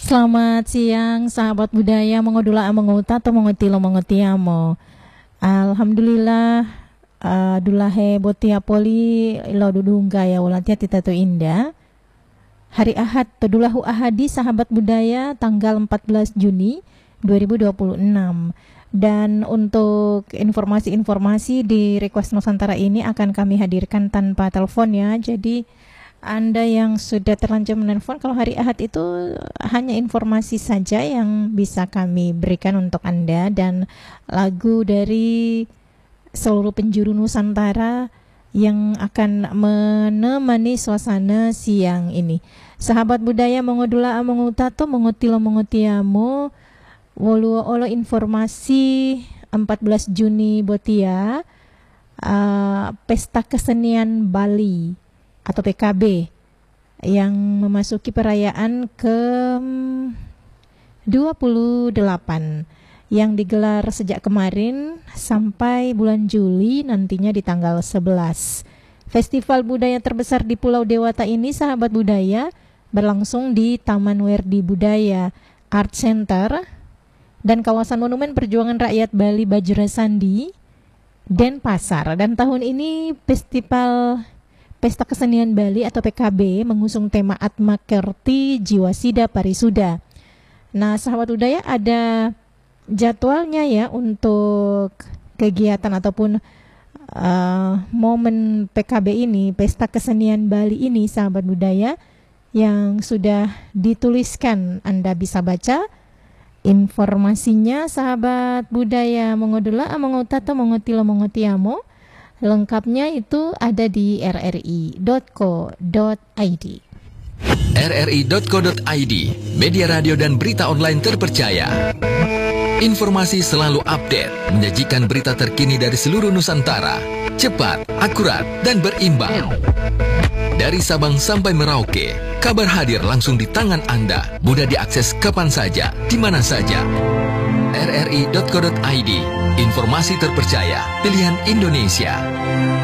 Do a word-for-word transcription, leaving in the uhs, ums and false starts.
Selamat siang sahabat budaya mengodula menguta atau mengutilo mengutiamo. Alhamdulillah uh, dulahe botia poli ilo dudungga ya walatia tita tu indah. Hari Ahad Todulahu Ahadi sahabat budaya tanggal empat belas Juni dua ribu dua puluh enam. Dan untuk informasi-informasi di Request Nusantara ini akan kami hadirkan tanpa telepon ya. Jadi Anda yang sudah terlanjur menelpon, kalau hari Ahad itu hanya informasi saja yang bisa kami berikan untuk Anda, dan lagu dari seluruh penjuru Nusantara yang akan menemani suasana siang ini. Sahabat budaya mengodula mengutato mengutilo mengutiamo wolu olo informasi empat belas Juni botia uh, Pesta Kesenian Bali atau P K B yang memasuki perayaan ke dua puluh delapan yang digelar sejak kemarin sampai bulan Juli nantinya di tanggal sebelas. Festival budaya terbesar di Pulau Dewata ini sahabat budaya berlangsung di Taman Werdi Budaya Art Center dan kawasan Monumen Perjuangan Rakyat Bali Bajrasandi, Denpasar. Dan tahun ini festival Pesta Kesenian Bali atau P K B mengusung tema Atma Kerti Jiwasida Parisuda. Nah, sahabat budaya, ada jadwalnya ya untuk kegiatan ataupun uh, momen P K B ini, Pesta Kesenian Bali ini sahabat budaya, yang sudah dituliskan. Anda bisa baca informasinya sahabat budaya mengodula mengutato mengutilo mengutiamo. Lengkapnya itu ada di r r i dot co dot i d. r r i dot co dot i d, media radio dan berita online terpercaya. Informasi selalu update, menyajikan berita terkini dari seluruh Nusantara. Cepat, akurat, dan berimbang. Dari Sabang sampai Merauke, kabar hadir langsung di tangan Anda. Mudah diakses kapan saja, di mana saja. r r i dot co dot i d, informasi terpercaya, pilihan Indonesia.